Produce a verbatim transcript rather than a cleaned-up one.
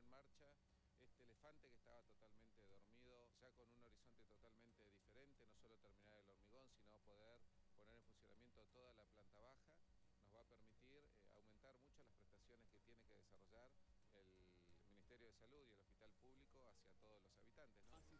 marcha este elefante que estaba totalmente dormido, ya con un horizonte totalmente diferente, no solo terminar el hormigón, sino poder poner en funcionamiento toda la planta baja. Nos va a permitir eh, aumentar mucho las prestaciones que tiene que desarrollar el Ministerio de Salud y el Hospital Público hacia todos los habitantes, ¿no?